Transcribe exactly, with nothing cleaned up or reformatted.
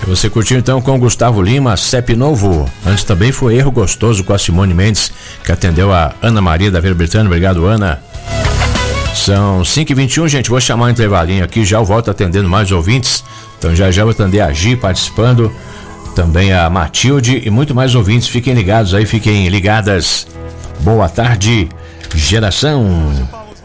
Você curtiu então com o Gustavo Lima, C E P Novo. Antes também foi Erro Gostoso com a Simone Mendes, que atendeu a Ana Maria da Vila Britânia. Obrigado, Ana. São cinco e vinte e um, gente. Vou chamar um intervalinho aqui, já eu volto atendendo mais ouvintes. Então já já vou atender a Gi participando, também a Matilde e muito mais ouvintes. Fiquem ligados aí, fiquem ligadas. Boa tarde, geração.